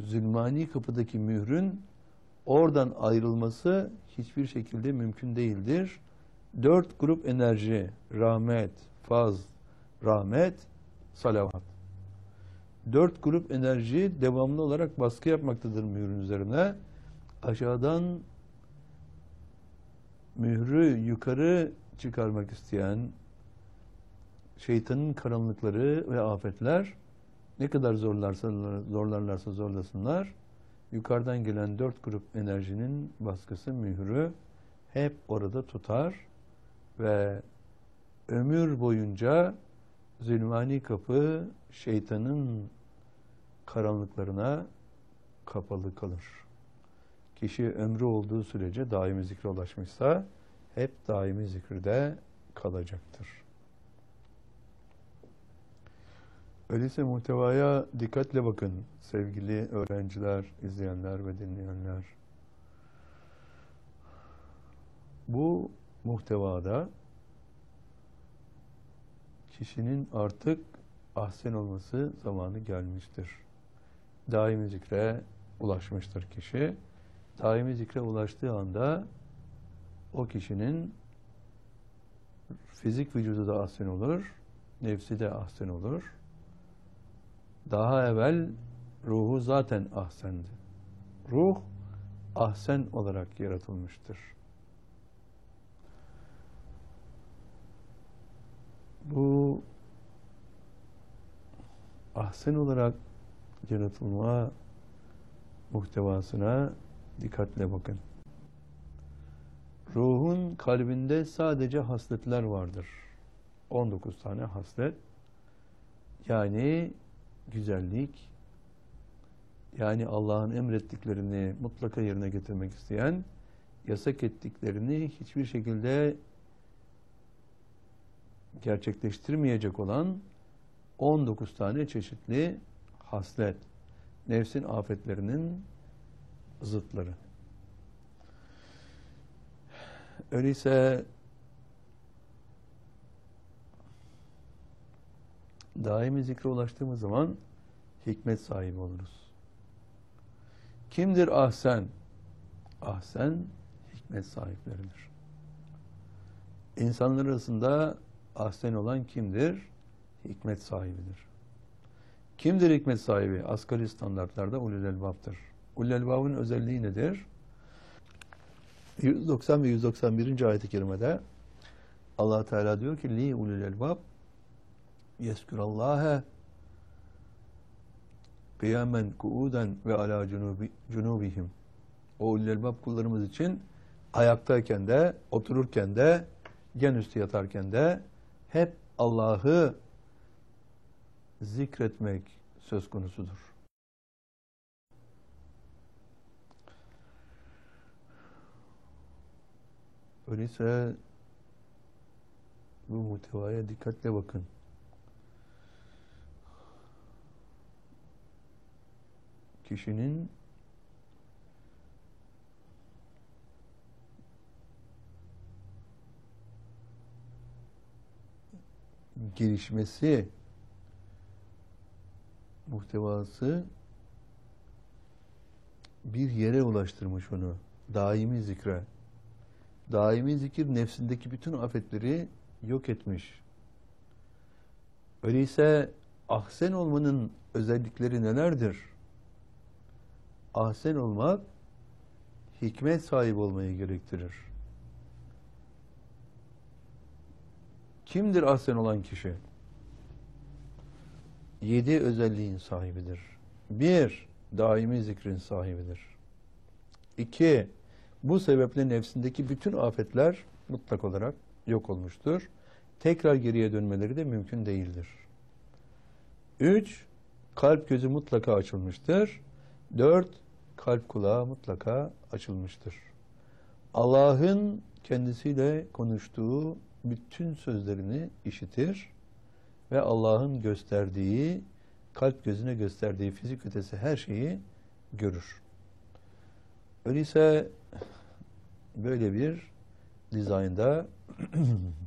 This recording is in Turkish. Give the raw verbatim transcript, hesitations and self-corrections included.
zulmani kapıdaki mührün oradan ayrılması hiçbir şekilde mümkün değildir. Dört grup enerji, rahmet, faz, rahmet, salavat. Dört grup enerji devamlı olarak baskı yapmaktadır mührün üzerine. Aşağıdan mührü yukarı çıkarmak isteyen şeytanın karanlıkları ve afetler ne kadar zorlarsa zorlarlarsa zorlasınlar, yukarıdan gelen dört grup enerjinin baskısı mührü hep orada tutar ve ömür boyunca zulmani kapı şeytanın karanlıklarına kapalı kalır. Kişi ömrü olduğu sürece daimi zikre ulaşmışsa hep daimi zikirde kalacaktır. Öyleyse muhtevaya dikkatle bakın sevgili öğrenciler, izleyenler ve dinleyenler. Bu muhtevada kişinin artık ahsen olması zamanı gelmiştir. Daimi zikre ulaşmıştır kişi. Daimi zikre ulaştığı anda o kişinin fizik vücudu da ahsen olur, nefsi de ahsen olur. Daha evvel ruhu zaten ahsendi. Ruh ahsen olarak yaratılmıştır. Bu ahsen olarak yaratılma muhtevasına dikkatle bakın. Ruhun kalbinde sadece hasletler vardır. on dokuz tane haslet. Yani güzellik, yani Allah'ın emrettiklerini mutlaka yerine getirmek isteyen, yasak ettiklerini hiçbir şekilde gerçekleştirmeyecek olan on dokuz tane çeşitli haslet, nefsin afetlerinin zıtları. Öyleyse daimi zikre ulaştığımız zaman hikmet sahibi oluruz. Kimdir ahsen? Ahsen hikmet sahipleridir. İnsanlar arasında ahsen olan kimdir? Hikmet sahibidir. Kimdir hikmet sahibi? Asgari standartlarda ulul elbaptır. Ulul elbabın özelliği nedir? yüz doksan ve yüz doksan birinci ayet-i kerimede Allah Teala diyor ki li ulul elbab yezkurallâhe kıyamen kuuden ve ala cunubi, cunubihim. O ulul elbab kullarımız için ayaktayken de, otururken de, gen üstü yatarken de hep Allah'ı zikretmek söz konusudur. Öyleyse bu muhtevaya dikkatle bakın. Kişinin gelişmesi muhtevası bir yere ulaştırmış onu. Daimi zikre. Daimi zikir nefsindeki bütün afetleri yok etmiş. Öyleyse ahsen olmanın özellikleri nelerdir? Ahsen olmak hikmet sahibi olmayı gerektirir. Kimdir ahsen olan kişi? Yedi özelliğin sahibidir. Bir, daimi zikrin sahibidir. İki, bu sebeple nefsindeki bütün afetler mutlak olarak yok olmuştur. Tekrar geriye dönmeleri de mümkün değildir. Üç, kalp gözü mutlaka açılmıştır. Dört, kalp kulağı mutlaka açılmıştır. Allah'ın kendisiyle konuştuğu bütün sözlerini işitir ve Allah'ın gösterdiği, kalp gözüne gösterdiği fizik ötesi her şeyi görür. Öyleyse böyle bir dizaynda